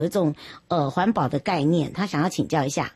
有一种环保的概念，他想要请教一下。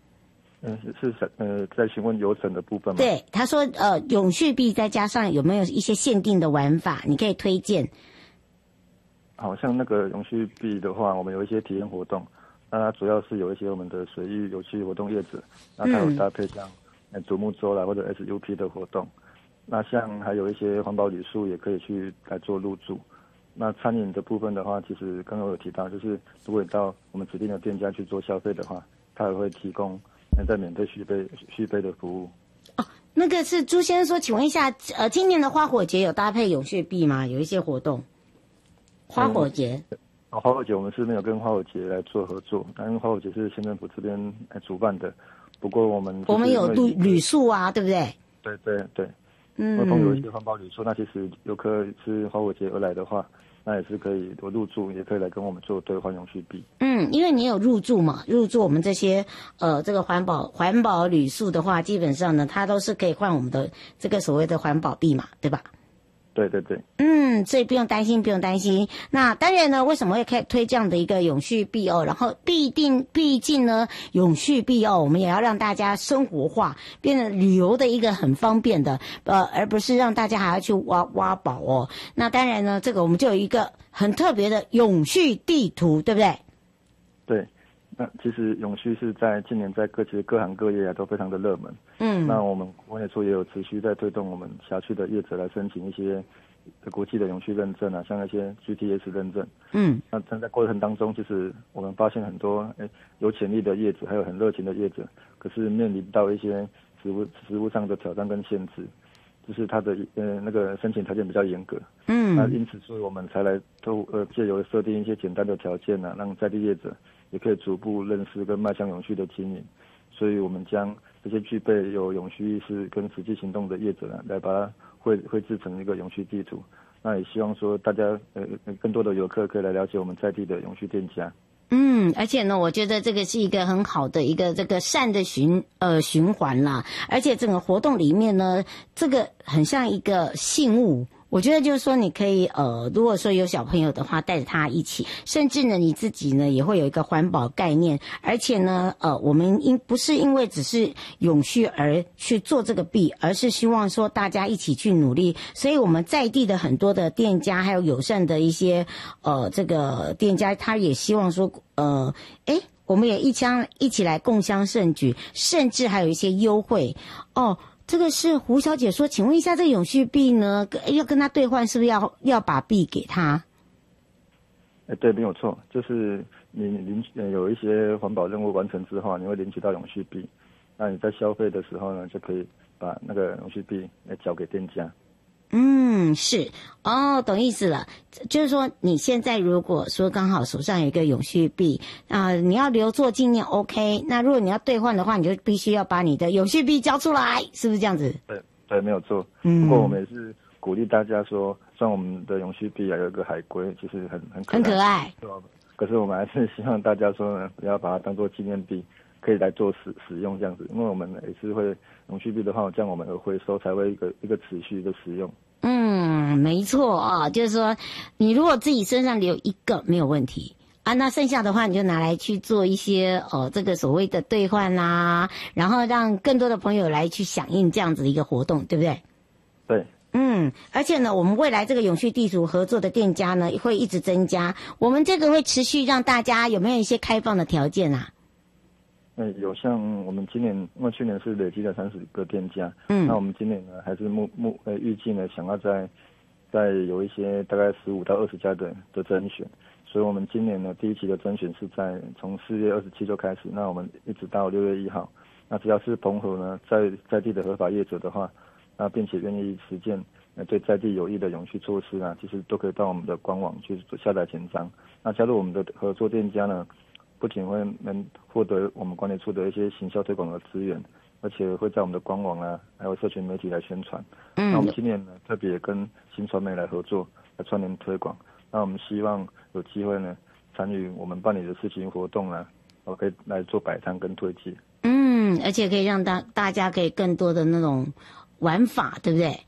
在询问流程的部分吗？ 对，他说永续币再加上有没有一些限定的玩法，你可以推荐。 好像那个永续币的话，我们有一些体验活动，那它主要是有一些我们的水域有趣活动业者，那它有搭配像独木舟啦或者 SUP 的活动，那像还有一些环保旅宿也可以去来做入住。那餐饮的部分的话，其实刚刚我有提到，就是如果你到我们指定的店家去做消费的话，它也会提供在免费续杯的服务。 哦，那个是朱先生说，请问一下，今年的花火节有搭配永续币吗？有一些活动。花火节， 花火节我们是没有跟花火节来做合作，因为花火节是县政府这边来主办的。不过我们有旅宿啊，对不对？ 对对对，有一些环保旅宿，那其实游客是花火节而来的话，那也是可以有入住，也可以来跟我们做兑换永续币。 因为你有入住嘛，入住我们这些这个环保旅宿的话，基本上呢，它都是可以换我们的这个所谓的环保币嘛，对吧？ 对对对， 所以不用担心。那当然呢，为什么会推这样的一个永续币哦？然后毕竟呢，永续币哦，我们也要让大家生活化，变成旅游的一个很方便的，而不是让大家还要去挖宝哦。那当然呢，这个我们就有一个很特别的永续地图，对不对？ 对。那其实永续是在今年在各行各业都非常的热门。那我们国内处也有持续在推动我们辖区的业者来申请一些国际的永续认证啊，像那些 GTS 认证。那在过程当中，就是我们发现很多有潜力的业者，还有很热情的业者，可是面临到一些实务上的挑战跟限制，就是他的那个申请条件比较严格。那因此所以我们才来借由设定一些简单的条件啊，让在地业者也可以逐步认识跟迈向永续的经营。所以我们将这些具备有永续意识跟实际行动的业者来把它绘制成一个永续地图。那也希望说大家更多的游客可以来了解我们在地的永续店家。 而且呢，我觉得这个是一个很好的一个这个善的循环啦，而且整个活动里面呢，这个很像一个信物。我觉得就是说，你可以如果说有小朋友的话，带着他一起，甚至呢你自己呢也会有一个环保概念，而且呢我们不是因为只是永续而去做这个币，而是希望说大家一起去努力。所以我们在地的很多的店家，还有友善的一些这个店家，他也希望说我们也一起来共襄盛举，甚至还有一些优惠哦。这个是胡小姐说，请问一下，这个永续币呢，要跟他兑换，是不是要把币给他？ 对，没有错，就是你有一些环保任务完成之后，你会领取到永续币，那你在消费的时候呢，就可以把那个永续币来交给店家。 是懂意思了，就是说你现在如果说刚好手上有一个永续币你要留作纪念 OK， 那如果你要兑换的话，你就必须要把你的永续币交出来，是不是这样子？ 对，没有错。不过我们也是鼓励大家说，虽然我们的永续币有一个海龟，其实很可爱，可是我们还是希望大家说呢，不要把它当做纪念币，可以来做使用这样子，因为我们也是会永续币的话，这样我们的回收才会一个持续的使用。 没错啊，就是说你如果自己身上留一个没有问题那剩下的话你就拿来去做一些这个所谓的兑换啦，然后让更多的朋友来去响应这样子的一个活动，对不对？ 对。 而且呢，我们未来这个永续地图合作的店家呢会一直增加，我们这个会持续让大家有没有一些开放的条件啊？ 有像我们今年，因为去年是累积了30个店家，那我们今年呢还是预计呢想要再有一些大概15到20家的甄选，所以我们今年呢第一期的甄选是从4月27就开始，那我们一直到6月1号，那只要是澎湖呢在地的合法业者的话，那并且愿意实践对在地有益的永续措施啊，其实都可以到我们的官网去下载简章，那加入我们的合作店家呢，不仅会能获得我们管理处的一些行销推广的资源，而且会在我们的官网啊，还有社群媒体来宣传。那我们今年呢，特别跟新传媒来合作，来串联推广。那我们希望有机会呢，参与我们办理的事情活动啊，可以来做摆摊跟推介。 而且可以让大家可以更多的那种玩法，对不对？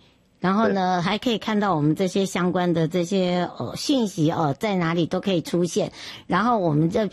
然后呢还可以看到我们这些相关的这些讯息在哪里都可以出现，然后我们就